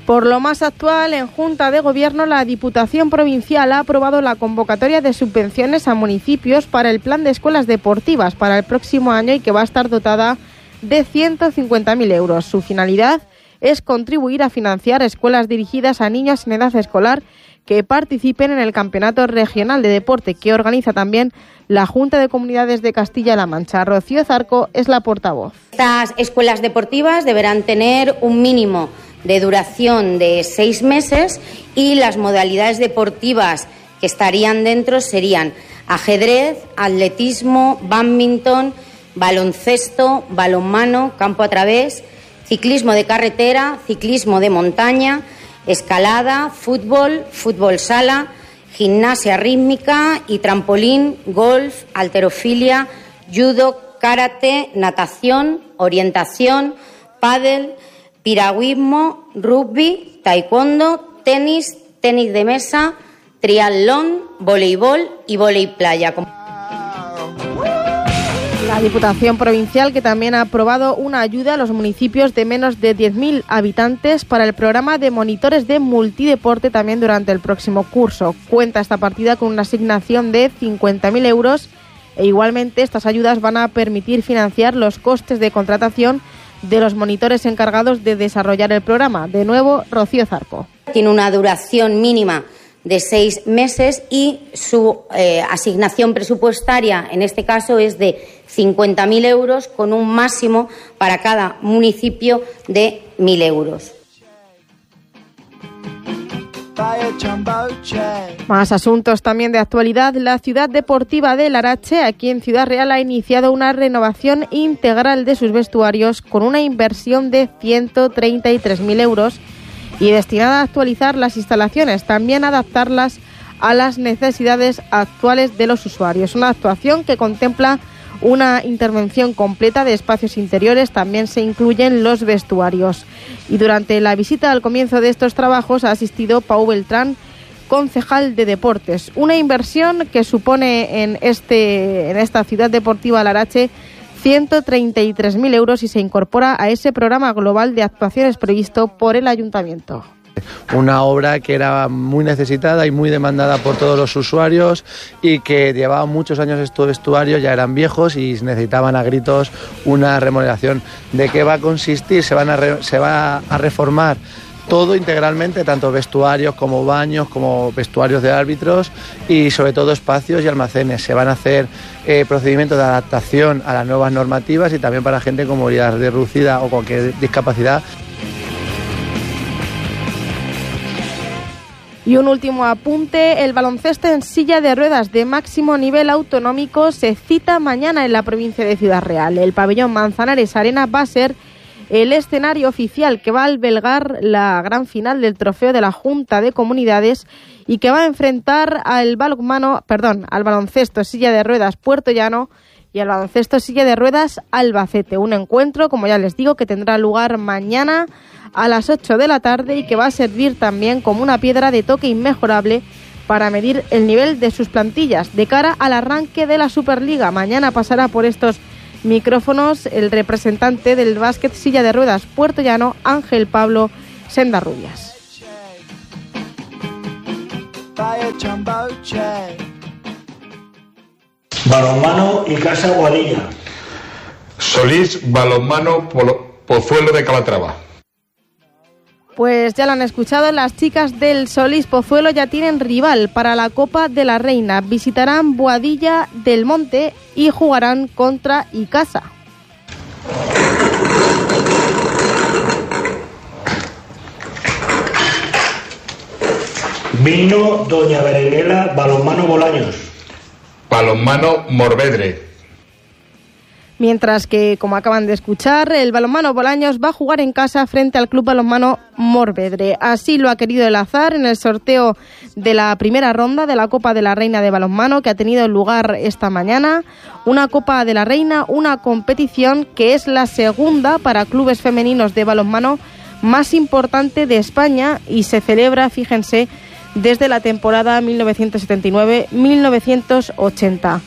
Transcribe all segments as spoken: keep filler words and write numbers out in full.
Por lo más actual, en Junta de Gobierno, la Diputación Provincial ha aprobado la convocatoria de subvenciones a municipios para el Plan de Escuelas Deportivas para el próximo año y que va a estar dotada de ciento cincuenta mil euros. Su finalidad es contribuir a financiar escuelas dirigidas a niños en edad escolar que participen en el Campeonato Regional de Deporte que organiza también la Junta de Comunidades de Castilla-La Mancha. Rocío Zarco es la portavoz. Estas escuelas deportivas deberán tener un mínimo de duración de seis meses y las modalidades deportivas que estarían dentro serían ajedrez, atletismo, bádminton, baloncesto, balonmano, campo a través, ciclismo de carretera, ciclismo de montaña, escalada, fútbol, fútbol sala, gimnasia rítmica y trampolín, golf, halterofilia, judo, karate, natación, orientación, pádel, piragüismo, rugby, taekwondo, tenis, tenis de mesa, triatlón, voleibol y vóley playa. La Diputación Provincial, que también ha aprobado una ayuda a los municipios de menos de diez mil habitantes para el programa de monitores de multideporte también durante el próximo curso. Cuenta esta partida con una asignación de cincuenta mil euros e igualmente estas ayudas van a permitir financiar los costes de contratación de los monitores encargados de desarrollar el programa. De nuevo, Rocío Zarco. Tiene una duración mínima de seis meses y su eh, asignación presupuestaria en este caso es de cincuenta mil euros con un máximo para cada municipio de mil euros. Más asuntos también de actualidad. La ciudad deportiva de Larache, aquí en Ciudad Real, ha iniciado una renovación integral de sus vestuarios con una inversión de ciento treinta y tres mil euros y destinada a actualizar las instalaciones, también adaptarlas a las necesidades actuales de los usuarios. Una actuación que contempla una intervención completa de espacios interiores, también se incluyen los vestuarios. Y durante la visita al comienzo de estos trabajos ha asistido Pau Beltrán, concejal de Deportes. Una inversión que supone en, este, en esta ciudad deportiva Larache ciento treinta y tres mil euros y se incorpora a ese programa global de actuaciones previsto por el Ayuntamiento. Una obra que era muy necesitada y muy demandada por todos los usuarios y que llevaba muchos años estos vestuarios, ya eran viejos y necesitaban a gritos una remodelación. ¿De qué va a consistir? Se, van a re, se va a reformar todo integralmente, tanto vestuarios como baños, como vestuarios de árbitros y sobre todo espacios y almacenes. Se van a hacer eh, procedimientos de adaptación a las nuevas normativas y también para gente con movilidad reducida o cualquier discapacidad. Y un último apunte, el baloncesto en silla de ruedas de máximo nivel autonómico se cita mañana en la provincia de Ciudad Real. El pabellón Manzanares Arena va a ser el escenario oficial que va a albergar la gran final del trofeo de la Junta de Comunidades y que va a enfrentar al balonmano, perdón, al baloncesto silla de ruedas Puerto Llano y al baloncesto silla de ruedas Albacete. Un encuentro, como ya les digo, que tendrá lugar mañana a las ocho de la tarde y que va a servir también como una piedra de toque inmejorable para medir el nivel de sus plantillas de cara al arranque de la Superliga. Mañana pasará por estos micrófonos el representante del básquet silla de ruedas Puerto Llano, Ángel Pablo Sendarrubias. Balonmano y Casa Guadilla. Solís, balonmano, Pozuelo de Calatrava. Pues ya lo han escuchado, las chicas del Solís Pozuelo ya tienen rival para la Copa de la Reina. Visitarán Boadilla del Monte y jugarán contra Icasa. Vino Doña Berenguela, balonmano Bolaños. Balonmano Morvedre. Mientras que, como acaban de escuchar, el balonmano Bolaños va a jugar en casa frente al Club Balonmano Morvedre. Así lo ha querido el azar en el sorteo de la primera ronda de la Copa de la Reina de Balonmano que ha tenido lugar esta mañana. Una Copa de la Reina, una competición que es la segunda para clubes femeninos de balonmano más importante de España y se celebra, fíjense, desde la temporada mil novecientos setenta y nueve mil novecientos ochenta.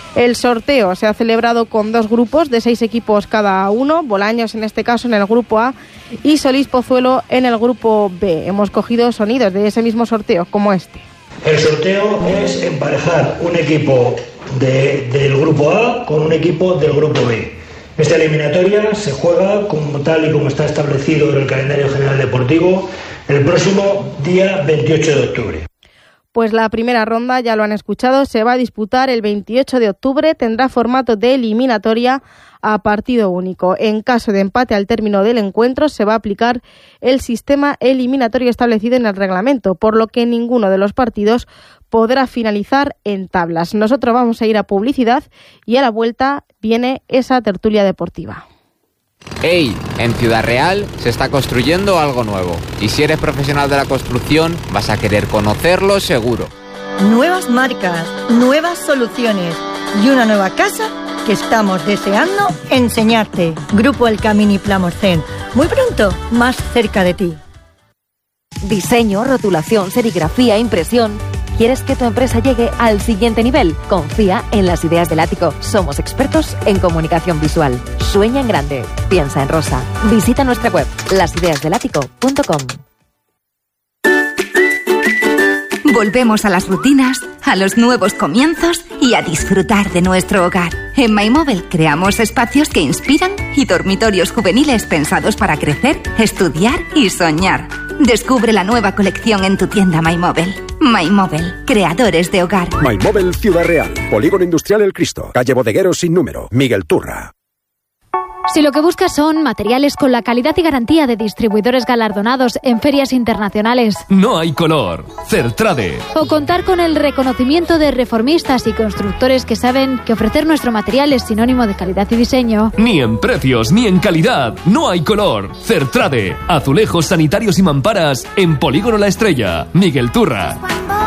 El sorteo se ha celebrado con dos grupos de seis equipos cada uno, Bolaños en este caso en el grupo A y Solís Pozuelo en el grupo B. Hemos cogido sonidos de ese mismo sorteo, como este. El sorteo es emparejar un equipo de, del grupo A con un equipo del grupo B. Esta eliminatoria se juega como tal y como está establecido en el calendario general deportivo el próximo día veintiocho de octubre. Pues la primera ronda, ya lo han escuchado, se va a disputar el veintiocho de octubre, tendrá formato de eliminatoria a partido único. En caso de empate al término del encuentro, se va a aplicar el sistema eliminatorio establecido en el reglamento, por lo que ninguno de los partidos podrá finalizar en tablas. Nosotros vamos a ir a publicidad y a la vuelta viene esa tertulia deportiva. ¡Ey! En Ciudad Real se está construyendo algo nuevo. Y si eres profesional de la construcción, vas a querer conocerlo seguro. Nuevas marcas, nuevas soluciones y una nueva casa que estamos deseando enseñarte. Grupo El Camini Plamorcén. Muy pronto, más cerca de ti. Diseño, rotulación, serigrafía, impresión. ¿Quieres que tu empresa llegue al siguiente nivel? Confía en Las Ideas del Ático. Somos expertos en comunicación visual. Sueña en grande. Piensa en rosa. Visita nuestra web, las ideas del ático punto com. Volvemos a las rutinas, a los nuevos comienzos y a disfrutar de nuestro hogar. En MyMóvil creamos espacios que inspiran y dormitorios juveniles pensados para crecer, estudiar y soñar. Descubre la nueva colección en tu tienda MyMóvil. MyMóvil, creadores de hogar. MyMóvil Ciudad Real, Polígono Industrial El Cristo, calle Bodegueros sin número, Miguel Turra. Si lo que buscas son materiales con la calidad y garantía de distribuidores galardonados en ferias internacionales, no hay color. Certrade. O contar con el reconocimiento de reformistas y constructores que saben que ofrecer nuestro material es sinónimo de calidad y diseño. Ni en precios ni en calidad. No hay color. Certrade. Azulejos sanitarios y mamparas en Polígono La Estrella. Miguel Turra.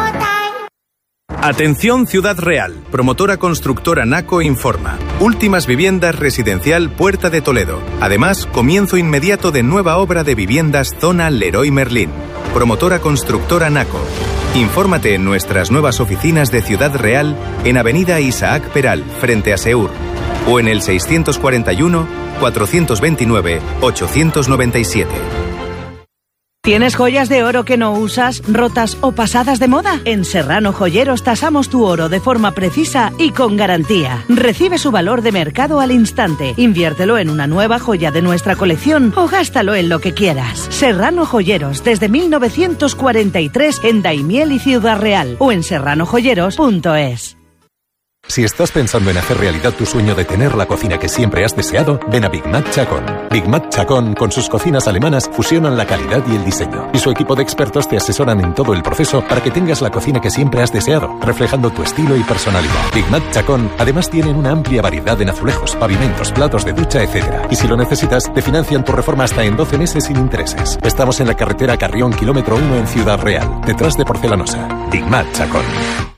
Atención Ciudad Real, promotora constructora Naco informa. Últimas viviendas residencial Puerta de Toledo. Además, comienzo inmediato de nueva obra de viviendas zona Leroy Merlin. Promotora constructora Naco. Infórmate en nuestras nuevas oficinas de Ciudad Real en Avenida Isaac Peral, frente a Seur. O en el seiscientos cuarenta y uno, cuatrocientos veintinueve, ochocientos noventa y siete. ¿Tienes joyas de oro que no usas, rotas o pasadas de moda? En Serrano Joyeros tasamos tu oro de forma precisa y con garantía. Recibe su valor de mercado al instante. Inviértelo en una nueva joya de nuestra colección o gástalo en lo que quieras. Serrano Joyeros, desde mil novecientos cuarenta y tres en Daimiel y Ciudad Real o en serrano joyeros punto es. Si estás pensando en hacer realidad tu sueño de tener la cocina que siempre has deseado, ven a Big Mac Chacón. Big Mac Chacón, con sus cocinas alemanas, fusionan la calidad y el diseño. Y su equipo de expertos te asesoran en todo el proceso para que tengas la cocina que siempre has deseado, reflejando tu estilo y personalidad. Big Mac Chacón, además tienen una amplia variedad en azulejos, pavimentos, platos de ducha, etcétera. Y si lo necesitas, te financian tu reforma hasta en doce meses sin intereses. Estamos en la carretera Carrión, kilómetro uno en Ciudad Real, detrás de Porcelanosa. Big Mac Chacón.